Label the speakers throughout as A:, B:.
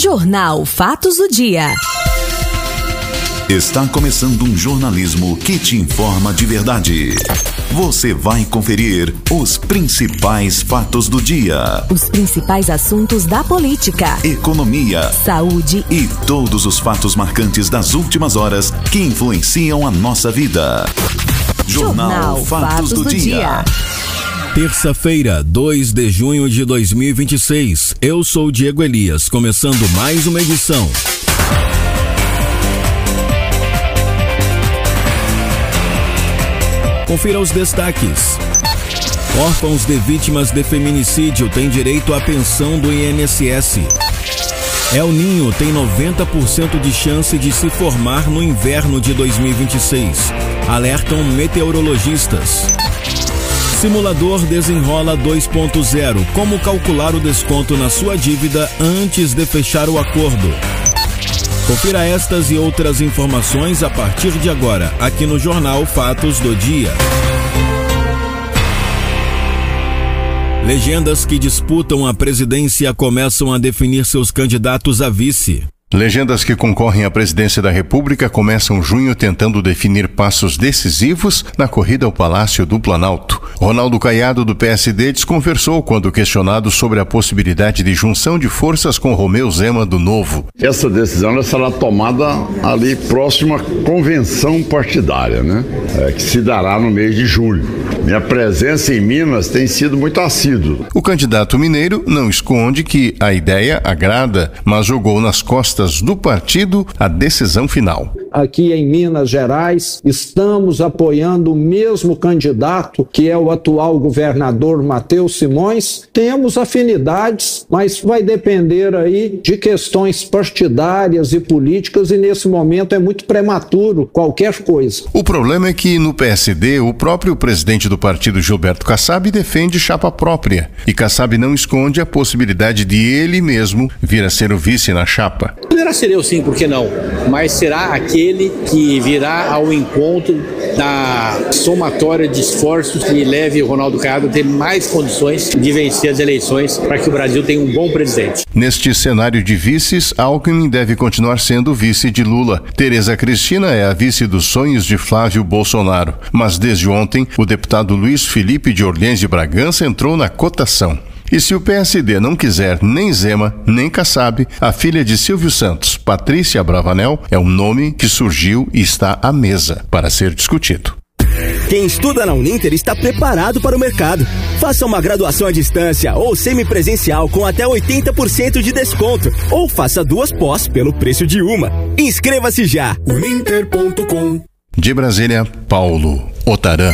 A: Jornal Fatos do Dia.
B: Está começando um jornalismo que te informa de verdade. Você vai conferir os principais fatos do dia.
A: Os principais assuntos da política,
B: economia,
A: saúde
B: e todos os fatos marcantes das últimas horas que influenciam a nossa vida. Jornal Fatos do Dia.
C: Terça-feira, 2 de junho de 2026. Eu sou o Diego Elias, começando mais uma edição. Confira os destaques. Órfãos de vítimas de feminicídio têm direito à pensão do INSS. El Ninho tem 90% de chance de se formar no inverno de 2026. Alertam meteorologistas. Simulador Desenrola 2.0. Como calcular o desconto na sua dívida antes de fechar o acordo. Confira estas e outras informações a partir de agora, aqui no Jornal Fatos do Dia. Legendas que disputam a presidência começam a definir seus candidatos a vice.
D: Legendas que concorrem à presidência da República começam junho tentando definir passos decisivos na corrida ao Palácio do Planalto. Ronaldo Caiado, do PSD, desconversou quando questionado sobre a possibilidade de junção de forças com Romeu Zema, do Novo.
E: Essa decisão será tomada ali próxima à convenção partidária, que se dará no mês de julho. Minha presença em Minas tem sido muito assídua.
D: O candidato mineiro não esconde que a ideia agrada, mas jogou nas costas do partido a decisão final.
F: Aqui em Minas Gerais, estamos apoiando o mesmo candidato, que é o atual governador Matheus Simões. Temos afinidades, mas vai depender aí de questões partidárias e políticas, e nesse momento é muito prematuro qualquer coisa.
D: O problema é que no PSD, o próprio presidente do partido, Gilberto Kassab, defende chapa própria. E Kassab não esconde a possibilidade de ele mesmo vir a ser o vice na chapa.
G: Poderá ser eu sim, por que não? Mas será aquele que virá ao encontro da somatória de esforços que leve o Ronaldo Caiado a ter mais condições de vencer as eleições para que o Brasil tenha um bom presidente.
D: Neste cenário de vices, Alckmin deve continuar sendo vice de Lula. Tereza Cristina é a vice dos sonhos de Flávio Bolsonaro. Mas desde ontem, o deputado Luiz Felipe de Orleans de Bragança entrou na cotação. E se o PSD não quiser nem Zema, nem Kassab, a filha de Silvio Santos, Patrícia Bravanel, é um nome que surgiu e está à mesa para ser discutido.
H: Quem estuda na Uninter está preparado para o mercado. Faça uma graduação à distância ou semipresencial com até 80% de desconto. Ou faça 2 pós pelo preço de uma. Inscreva-se já! Uninter.com.
D: De Brasília, Paulo Otaran.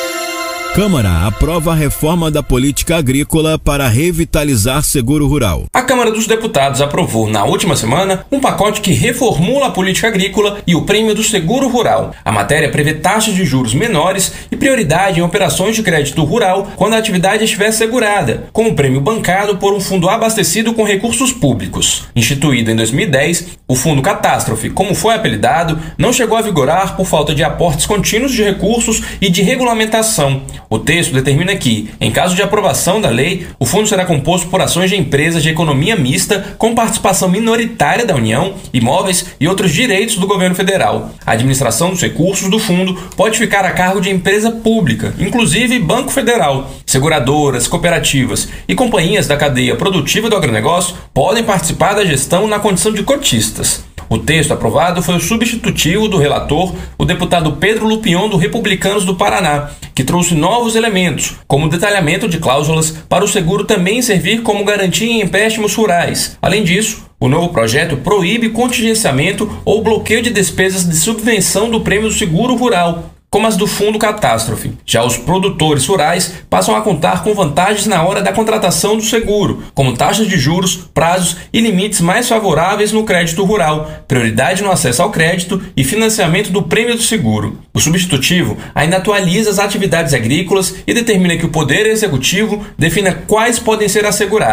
C: Câmara aprova a reforma da política agrícola para revitalizar seguro rural.
I: A Câmara dos Deputados aprovou na última semana um pacote que reformula a política agrícola e o prêmio do seguro rural. A matéria prevê taxas de juros menores e prioridade em operações de crédito rural quando a atividade estiver assegurada, com o prêmio bancado por um fundo abastecido com recursos públicos. Instituído em 2010, o Fundo Catástrofe, como foi apelidado, não chegou a vigorar por falta de aportes contínuos de recursos e de regulamentação. O texto determina que, em caso de aprovação da lei, o fundo será composto por ações de empresas de economia mista com participação minoritária da União, imóveis e outros direitos do governo federal. A administração dos recursos do fundo pode ficar a cargo de empresa pública, inclusive Banco Federal. Seguradoras, cooperativas e companhias da cadeia produtiva do agronegócio podem participar da gestão na condição de cotistas. O texto aprovado foi o substitutivo do relator, o deputado Pedro Lupion, do Republicanos do Paraná, que trouxe novos elementos, como o detalhamento de cláusulas para o seguro também servir como garantia em empréstimos rurais. Além disso, o novo projeto proíbe contingenciamento ou bloqueio de despesas de subvenção do prêmio do seguro rural, como as do Fundo Catástrofe. Já os produtores rurais passam a contar com vantagens na hora da contratação do seguro, como taxas de juros, prazos e limites mais favoráveis no crédito rural, prioridade no acesso ao crédito e financiamento do prêmio do seguro. O substitutivo ainda atualiza as atividades agrícolas e determina que o Poder Executivo defina quais podem ser asseguradas.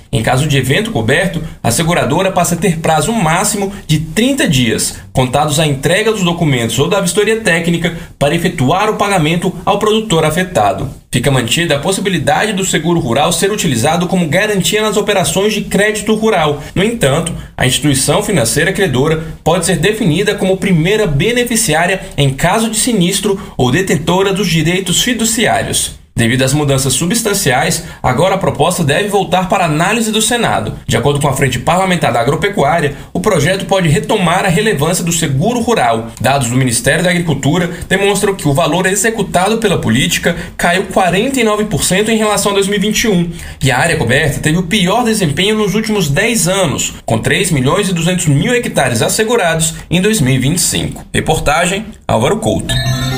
I: Em caso de evento coberto, a seguradora passa a ter prazo máximo de 30 dias, contados a entrega dos documentos ou da vistoria técnica, para efetuar o pagamento ao produtor afetado. Fica mantida a possibilidade do seguro rural ser utilizado como garantia nas operações de crédito rural. No entanto, a instituição financeira credora pode ser definida como primeira beneficiária em caso de sinistro ou detentora dos direitos fiduciários. Devido às mudanças substanciais, agora a proposta deve voltar para análise do Senado. De acordo com a Frente Parlamentar da Agropecuária, o projeto pode retomar a relevância do seguro rural. Dados do Ministério da Agricultura demonstram que o valor executado pela política caiu 49% em relação a 2021. E a área coberta teve o pior desempenho nos últimos 10 anos, com 3.200.000 hectares assegurados em 2025. Reportagem Álvaro Couto.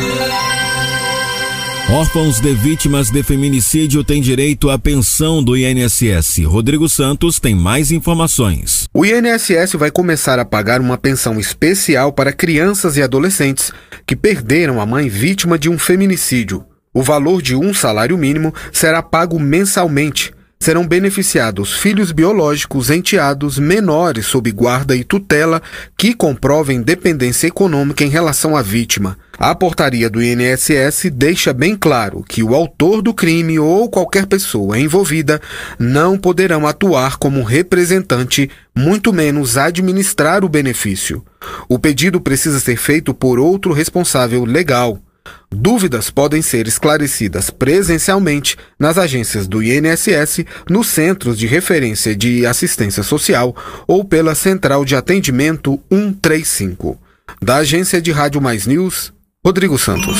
C: Órfãos de vítimas de feminicídio têm direito à pensão do INSS. Rodrigo Santos tem mais informações.
J: O INSS vai começar a pagar uma pensão especial para crianças e adolescentes que perderam a mãe vítima de um feminicídio. O valor de um salário mínimo será pago mensalmente. Serão beneficiados filhos biológicos, enteados, menores sob guarda e tutela que comprovem dependência econômica em relação à vítima. A portaria do INSS deixa bem claro que o autor do crime ou qualquer pessoa envolvida não poderão atuar como representante, muito menos administrar o benefício. O pedido precisa ser feito por outro responsável legal. Dúvidas podem ser esclarecidas presencialmente nas agências do INSS, nos centros de referência de assistência social ou pela central de atendimento 135. Da agência de Rádio Mais News, Rodrigo Santos.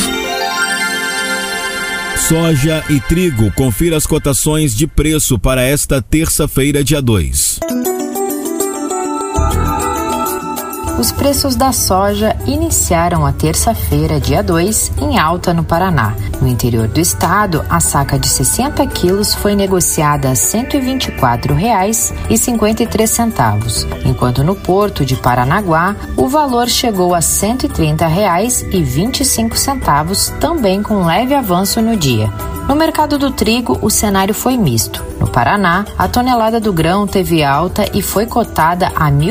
C: Soja e trigo. Confira as cotações de preço para esta terça-feira, dia 2.
K: Os preços da soja iniciaram a terça-feira, dia 2, em alta no Paraná. No interior do estado, a saca de 60 quilos foi negociada a R$ 124,53, enquanto no porto de Paranaguá, o valor chegou a R$ 130,25, também com leve avanço no dia. No mercado do trigo, o cenário foi misto. No Paraná, a tonelada do grão teve alta e foi cotada a R$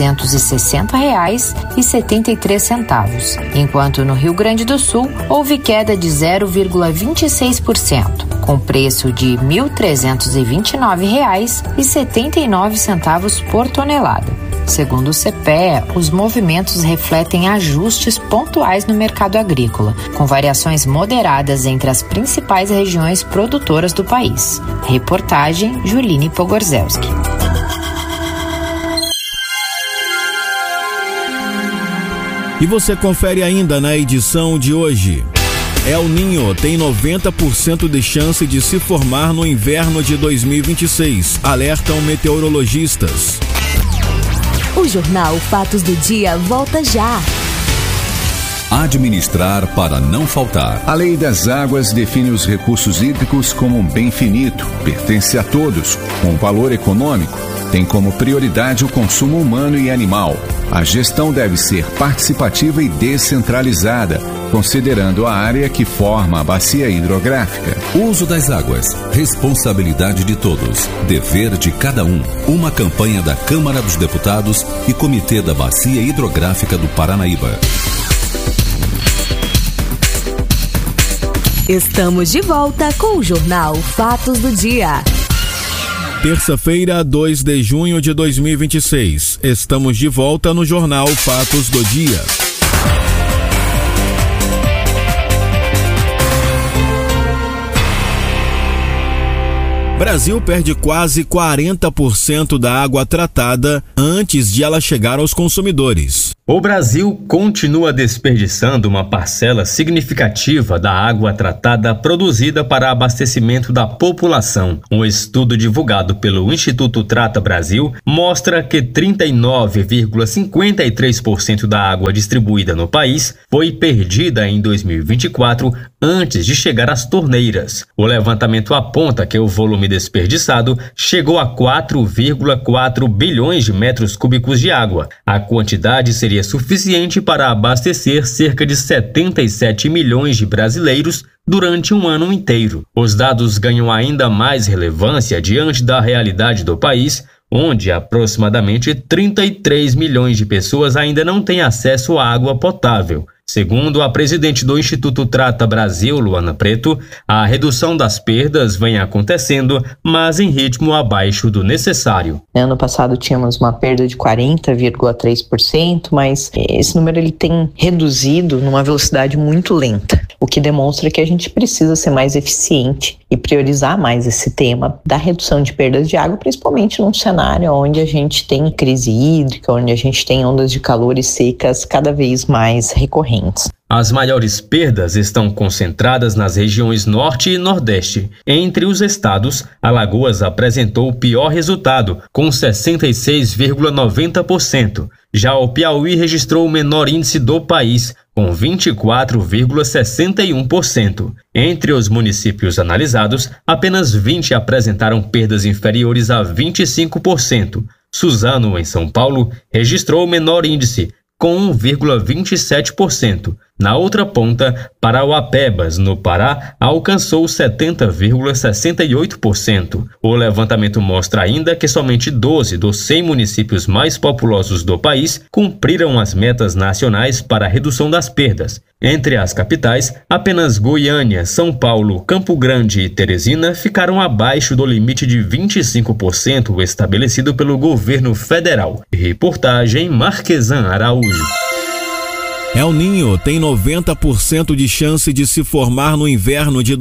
K: 1.360,73, enquanto no Rio Grande do Sul houve queda de 0,26%, com preço de R$ 1.329,79 por tonelada. Segundo o CPEA, os movimentos refletem ajustes pontuais no mercado agrícola, com variações moderadas entre as principais regiões produtoras do país. Reportagem Juline Pogorzelski.
C: E você confere ainda na edição de hoje. El Niño tem 90% de chance de se formar no inverno de 2026, alertam meteorologistas.
A: O Jornal Fatos do Dia volta já.
B: Administrar para não faltar. A Lei das Águas define os recursos hídricos como um bem finito, pertence a todos, com valor econômico, tem como prioridade o consumo humano e animal. A gestão deve ser participativa e descentralizada, considerando a área que forma a bacia hidrográfica.
L: Uso das águas, responsabilidade de todos, dever de cada um. Uma campanha da Câmara dos Deputados e Comitê da Bacia Hidrográfica do Paranaíba.
A: Estamos de volta com o Jornal Fatos do Dia.
C: Terça-feira, 2 de junho de 2026. Estamos de volta no Jornal Fatos do Dia. Brasil perde quase 40% da água tratada antes de ela chegar aos consumidores.
M: O Brasil continua desperdiçando uma parcela significativa da água tratada produzida para abastecimento da população. Um estudo divulgado pelo Instituto Trata Brasil mostra que 39,53% da água distribuída no país foi perdida em 2024 antes de chegar às torneiras. O levantamento aponta que o volume desperdiçado chegou a 4,4 bilhões de metros cúbicos de água. A quantidade seria seria suficiente para abastecer cerca de 77 milhões de brasileiros durante um ano inteiro. Os dados ganham ainda mais relevância diante da realidade do país, onde aproximadamente 33 milhões de pessoas ainda não têm acesso à água potável. Segundo a presidente do Instituto Trata Brasil, Luana Preto, a redução das perdas vem acontecendo, mas em ritmo abaixo do necessário.
N: Ano passado tínhamos uma perda de 40,3%, mas esse número ele tem reduzido numa velocidade muito lenta, o que demonstra que a gente precisa ser mais eficiente e priorizar mais esse tema da redução de perdas de água, principalmente num cenário onde a gente tem crise hídrica, onde a gente tem ondas de calor e secas cada vez mais recorrentes.
M: As maiores perdas estão concentradas nas regiões Norte e Nordeste. Entre os estados, Alagoas apresentou o pior resultado, com 66,90%. Já o Piauí registrou o menor índice do país, com 24,61%. Entre os municípios analisados, apenas 20 apresentaram perdas inferiores a 25%. Suzano, em São Paulo, registrou o menor índice, com 1,27%. Na outra ponta, Parauapebas, no Pará, alcançou 70,68%. O levantamento mostra ainda que somente 12 dos 100 municípios mais populosos do país cumpriram as metas nacionais para a redução das perdas. Entre as capitais, apenas Goiânia, São Paulo, Campo Grande e Teresina ficaram abaixo do limite de 25% estabelecido pelo governo federal. Reportagem Marquesan Araújo.
C: El Niño tem 90% de chance de se formar no inverno de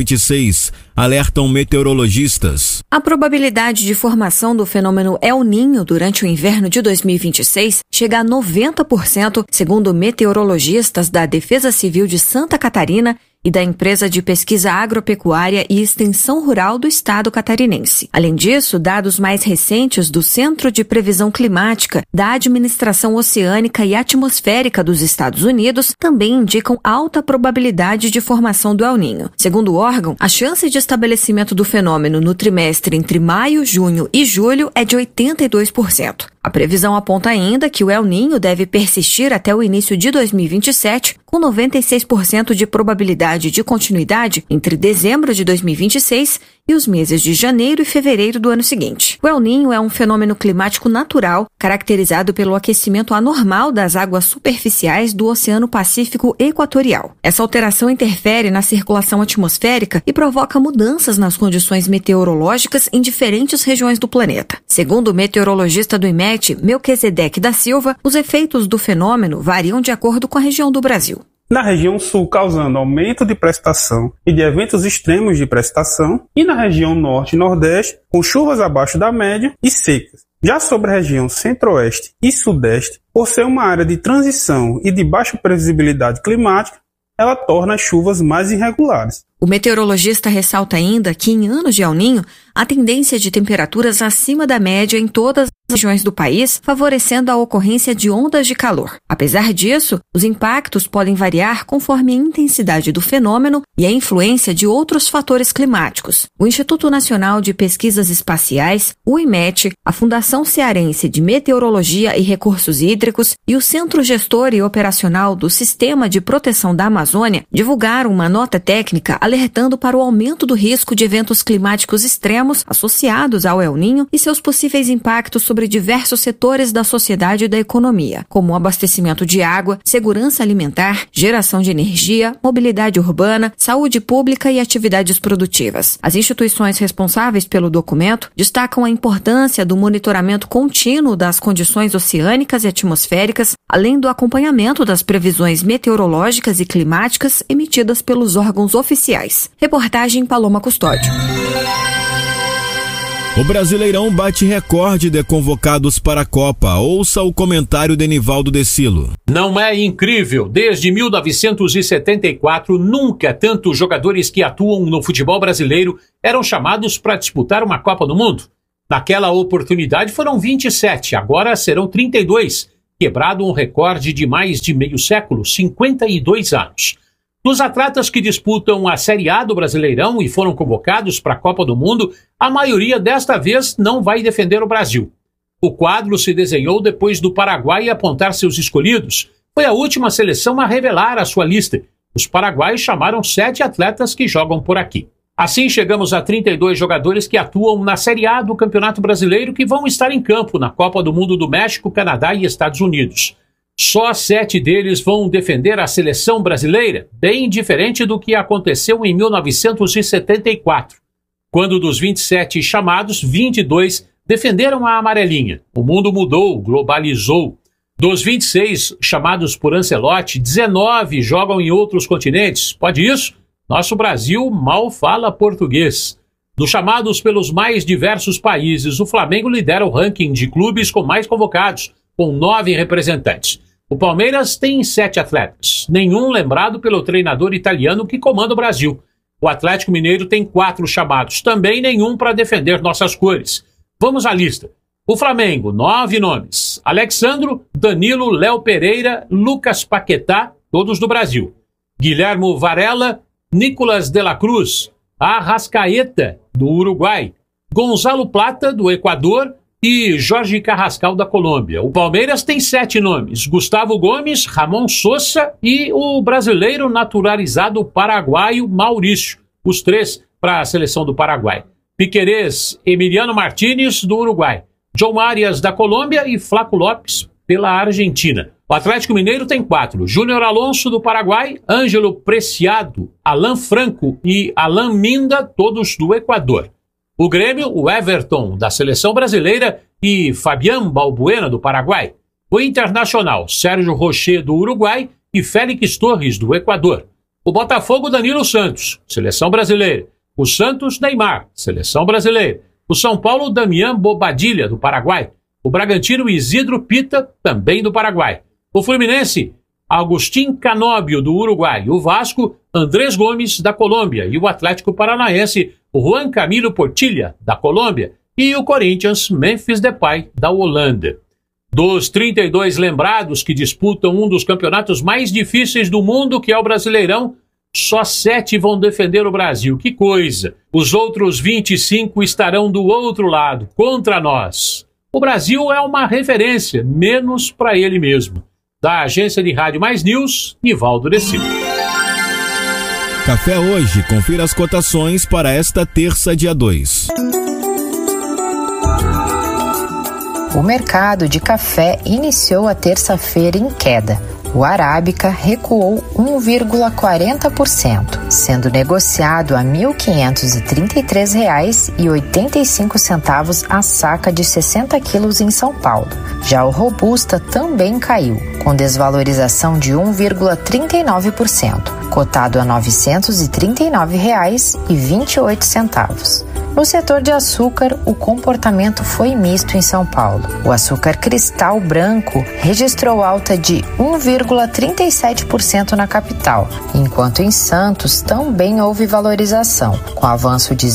C: 2026, alertam meteorologistas.
A: A probabilidade de formação do fenômeno El Niño durante o inverno de 2026 chega a 90%, segundo meteorologistas da Defesa Civil de Santa Catarina e da Empresa de Pesquisa Agropecuária e Extensão Rural do Estado catarinense. Além disso, dados mais recentes do Centro de Previsão Climática da Administração Oceânica e Atmosférica dos Estados Unidos também indicam alta probabilidade de formação do El Niño. Segundo o órgão, a chance de estabelecimento do fenômeno no trimestre entre maio, junho e julho é de 82%. A previsão aponta ainda que o El Niño deve persistir até o início de 2027, com 96% de probabilidade de continuidade entre dezembro de 2026 e os meses de janeiro e fevereiro do ano seguinte. O El Niño é um fenômeno climático natural, caracterizado pelo aquecimento anormal das águas superficiais do Oceano Pacífico Equatorial. Essa alteração interfere na circulação atmosférica e provoca mudanças nas condições meteorológicas em diferentes regiões do planeta. Segundo o meteorologista do IMET, Melquisedeque da Silva, os efeitos do fenômeno variam de acordo com a região do Brasil.
O: Na região sul, causando aumento de precipitação e de eventos extremos de precipitação, e na região norte e nordeste, com chuvas abaixo da média e secas. Já sobre a região centro-oeste e sudeste, por ser uma área de transição e de baixa previsibilidade climática, ela torna as chuvas mais irregulares.
A: O meteorologista ressalta ainda que, em anos de El Niño, há tendência de temperaturas acima da média em todas as regiões do país, favorecendo a ocorrência de ondas de calor. Apesar disso, os impactos podem variar conforme a intensidade do fenômeno e a influência de outros fatores climáticos. O Instituto Nacional de Pesquisas Espaciais, o IMET, a Fundação Cearense de Meteorologia e Recursos Hídricos e o Centro Gestor e Operacional do Sistema de Proteção da Amazônia divulgaram uma nota técnica alertando para o aumento do risco de eventos climáticos extremos associados ao El Niño e seus possíveis impactos sobre diversos setores da sociedade e da economia, como o abastecimento de água, segurança alimentar, geração de energia, mobilidade urbana, saúde pública e atividades produtivas. As instituições responsáveis pelo documento destacam a importância do monitoramento contínuo das condições oceânicas e atmosféricas, além do acompanhamento das previsões meteorológicas e climáticas emitidas pelos órgãos oficiais. Reportagem Paloma Custódio.
C: O Brasileirão bate recorde de convocados para a Copa. Ouça o comentário de Nivaldo Decilo.
P: Não é incrível? Desde 1974, nunca tantos jogadores que atuam no futebol brasileiro eram chamados para disputar uma Copa do Mundo. Naquela oportunidade foram 27, agora serão 32, quebrado um recorde de mais de meio século, 52 anos. Dos atletas que disputam a Série A do Brasileirão e foram convocados para a Copa do Mundo, a maioria desta vez não vai defender o Brasil. O quadro se desenhou depois do Paraguai apontar seus escolhidos. Foi a última seleção a revelar a sua lista. Os paraguaios chamaram 7 atletas que jogam por aqui. Assim, chegamos a 32 jogadores que atuam na Série A do Campeonato Brasileiro que vão estar em campo na Copa do Mundo do México, Canadá e Estados Unidos. Só 7 deles vão defender a seleção brasileira, bem diferente do que aconteceu em 1974, quando dos 27 chamados, 22 defenderam a amarelinha. O mundo mudou, globalizou. Dos 26 chamados por Ancelotti, 19 jogam em outros continentes. Pode isso? Nosso Brasil mal fala português. Dos chamados pelos mais diversos países, o Flamengo lidera o ranking de clubes com mais convocados, com 9 representantes. O Palmeiras tem 7 atletas, nenhum lembrado pelo treinador italiano que comanda o Brasil. O Atlético Mineiro tem 4 chamados, também nenhum para defender nossas cores. Vamos à lista. O Flamengo, 9 nomes. Alexandro, Danilo, Léo Pereira, Lucas Paquetá, todos do Brasil. Guilhermo Varela, Nicolas de la Cruz, Arrascaeta, do Uruguai, Gonzalo Plata, do Equador e Jorge Carrascal, da Colômbia. O Palmeiras tem 7 nomes: Gustavo Gomes, Ramon Sosa e o brasileiro naturalizado paraguaio Maurício, os 3 para a seleção do Paraguai. Piquerez, Emiliano Martínez, do Uruguai, John Arias, da Colômbia e Flaco Lopes, pela Argentina. O Atlético Mineiro tem 4. Júnior Alonso, do Paraguai, Ângelo Preciado, Alan Franco e Alan Minda, todos do Equador. O Grêmio, o Everton, da seleção brasileira, e Fabián Balbuena, do Paraguai. O Internacional, Sérgio Rocher, do Uruguai, e Félix Torres, do Equador. O Botafogo, Danilo Santos, seleção brasileira. O Santos, Neymar, seleção brasileira. O São Paulo, Damián Bobadilla, do Paraguai. O Bragantino, Isidro Pita, também do Paraguai. O Fluminense, Agustín Canóbio, do Uruguai. O Vasco, Andrés Gomes, da Colômbia. E o Atlético Paranaense, Juan Camilo Portilla, da Colômbia. E o Corinthians, Memphis Depay, da Holanda. Dos 32 lembrados que disputam um dos campeonatos mais difíceis do mundo, que é o Brasileirão, só 7 vão defender o Brasil. Que coisa! Os outros 25 estarão do outro lado, contra nós. O Brasil é uma referência, menos para ele mesmo. Da agência de Rádio Mais News, Nivaldo de Silva.
C: Café Hoje, confira as cotações para esta terça, dia 2.
K: O mercado de café iniciou a terça-feira em queda. O Arábica recuou 1,40%, sendo negociado a R$ 1.533,85 a saca de 60 quilos em São Paulo. Já o Robusta também caiu, com desvalorização de 1,39%, cotado a R$ 939,28. No setor de açúcar, o comportamento foi misto em São Paulo. O açúcar cristal branco registrou alta de 1,37% na capital, enquanto em Santos também houve valorização, com avanço de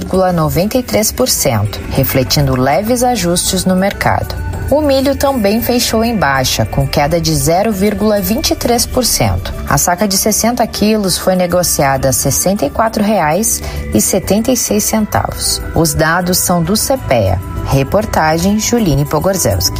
K: 0,93%, refletindo leves ajustes no mercado. O milho também fechou em baixa, com queda de 0,23%. A saca de 60 quilos foi negociada a R$ 64,76. Os dados são do CPEA. Reportagem Juline Pogorzelski.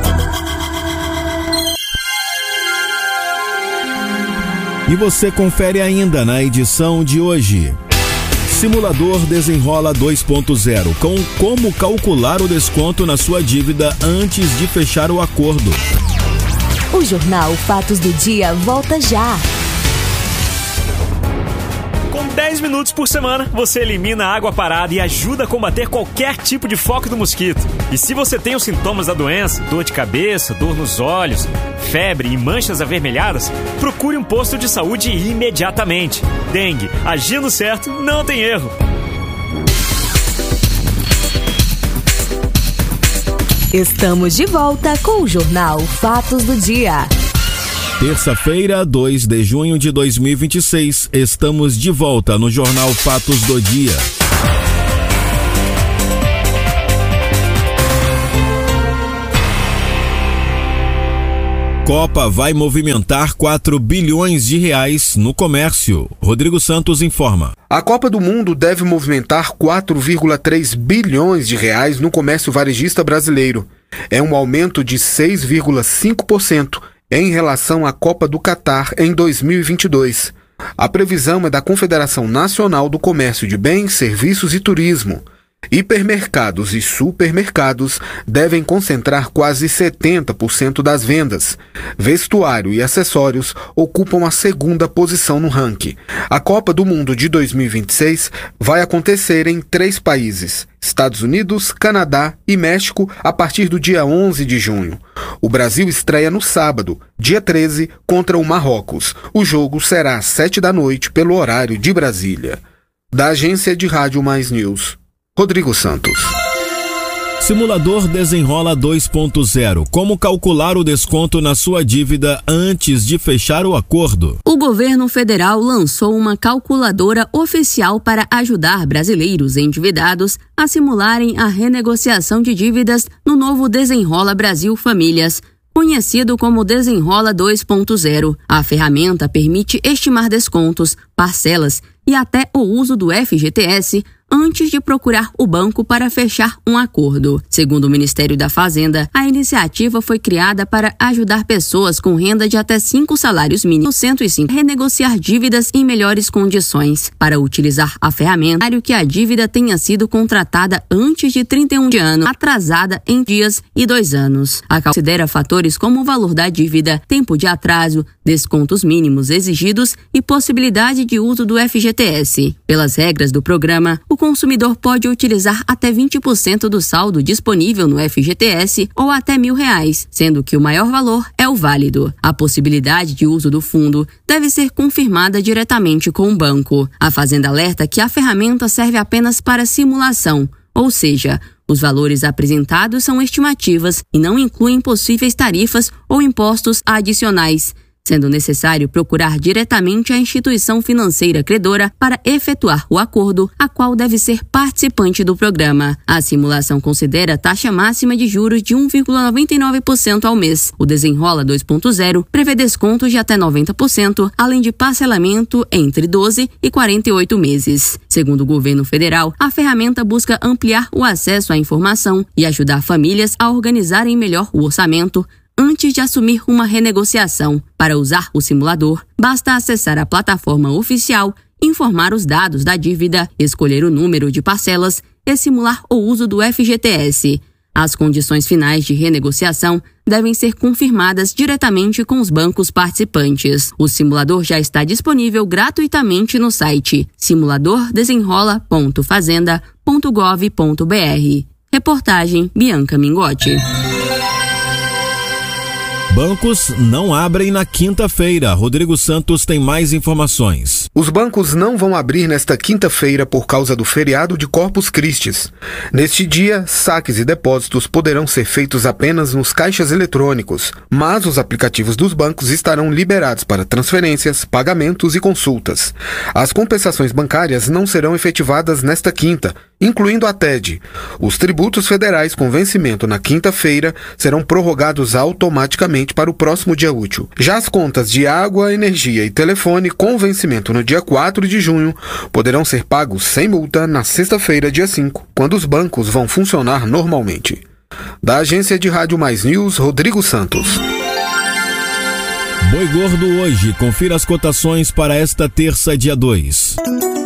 C: E você confere ainda na edição de hoje. Simulador Desenrola 2.0 com como calcular o desconto na sua dívida antes de fechar o acordo.
Q: O Jornal Fatos do Dia volta já.
R: Com 10 minutos por semana, você elimina a água parada e ajuda a combater qualquer tipo de foco do mosquito. E se você tem os sintomas da doença, dor de cabeça, dor nos olhos, febre e manchas avermelhadas, procure um posto de saúde imediatamente. Dengue, agindo certo, não tem erro.
Q: Estamos de volta com o Jornal Fatos do Dia.
C: Terça-feira, 2 de junho de 2026. Estamos de volta no Jornal Fatos do Dia. Copa vai movimentar 4 bilhões de reais no comércio. Rodrigo Santos informa.
J: A Copa do Mundo deve movimentar 4,3 bilhões de reais no comércio varejista brasileiro. É um aumento de 6,5% em relação à Copa do Catar em 2022. A previsão é da Confederação Nacional do Comércio de Bens, Serviços e Turismo. Hipermercados e supermercados devem concentrar quase 70% das vendas. Vestuário e acessórios ocupam a segunda posição no ranking. A Copa do Mundo de 2026 vai acontecer em 3 países: Estados Unidos, Canadá e México, a partir do dia 11 de junho. O Brasil estreia no sábado, dia 13, contra o Marrocos. O jogo será às 7 da noite, pelo horário de Brasília. Da Agência de Rádio Mais News, Rodrigo Santos.
C: Simulador Desenrola 2.0. Como calcular o desconto na sua dívida antes de fechar o acordo?
S: O governo federal lançou uma calculadora oficial para ajudar brasileiros endividados a simularem a renegociação de dívidas no novo Desenrola Brasil Famílias, conhecido como Desenrola 2.0. A ferramenta permite estimar descontos, parcelas e até o uso do FGTS antes de procurar o banco para fechar um acordo. Segundo o Ministério da Fazenda, a iniciativa foi criada para ajudar pessoas com renda de até 5 salários mínimos 105 a renegociar dívidas em melhores condições. Para utilizar a ferramenta, que a dívida tenha sido contratada antes de 31 de ano, atrasada em dias e 2 anos. A considera fatores como o valor da dívida, tempo de atraso, descontos mínimos exigidos e possibilidade de uso do FGTS. Pelas regras do programa, o consumidor pode utilizar até 20% do saldo disponível no FGTS ou até R$1.000, sendo que o maior valor é o válido. A possibilidade de uso do fundo deve ser confirmada diretamente com o banco. A Fazenda alerta que a ferramenta serve apenas para simulação, ou seja, os valores apresentados são estimativas e não incluem possíveis tarifas ou impostos adicionais, sendo necessário procurar diretamente a instituição financeira credora para efetuar o acordo, a qual deve ser participante do programa. A simulação considera taxa máxima de juros de 1,99% ao mês. O Desenrola 2.0 prevê descontos de até 90%, além de parcelamento entre 12 e 48 meses. Segundo o governo federal, a ferramenta busca ampliar o acesso à informação e ajudar famílias a organizarem melhor o orçamento antes de assumir uma renegociação. Para usar o simulador, basta acessar a plataforma oficial, informar os dados da dívida, escolher o número de parcelas e simular o uso do FGTS. As condições finais de renegociação devem ser confirmadas diretamente com os bancos participantes. O simulador já está disponível gratuitamente no site simuladordesenrola.fazenda.gov.br. Reportagem Bianca Mingotti.
C: Bancos não abrem na quinta-feira. Rodrigo Santos tem mais informações.
J: Os bancos não vão abrir nesta quinta-feira por causa do feriado de Corpus Christi. Neste dia, saques e depósitos poderão ser feitos apenas nos caixas eletrônicos, mas os aplicativos dos bancos estarão liberados para transferências, pagamentos e consultas. As compensações bancárias não serão efetivadas nesta quinta, incluindo a TED. Os tributos federais com vencimento na quinta-feira serão prorrogados automaticamente para o próximo dia útil. Já as contas de água, energia e telefone com vencimento no dia 4 de junho poderão ser pagos sem multa na sexta-feira, dia 5, quando os bancos vão funcionar normalmente. Da Agência de Rádio Mais News, Rodrigo Santos.
C: Boi Gordo hoje. Confira as cotações para esta terça, dia 2.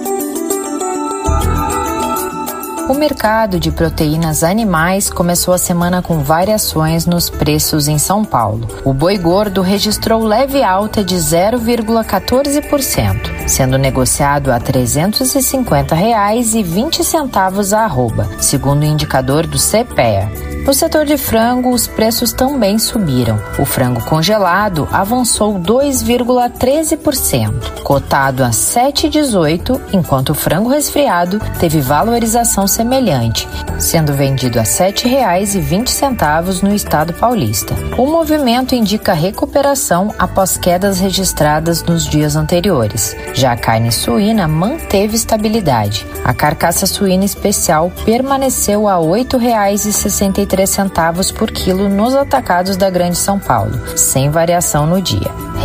K: O mercado de proteínas animais começou a semana com variações nos preços em São Paulo. O boi gordo registrou leve alta de 0,14%, sendo negociado a R$ 350,20 a arroba, segundo o indicador do CPEA. No setor de frango, os preços também subiram. O frango congelado avançou 2,13%, cotado a R$ 7,18, enquanto o frango resfriado teve valorização semelhante, sendo vendido a R$ 7,20 no estado paulista. O movimento indica recuperação após quedas registradas nos dias anteriores. Já a carne suína manteve estabilidade. A carcaça suína especial permaneceu a R$ 8,63 53 centavos por quilo nos atacados da Grande São Paulo, sem variação no dia.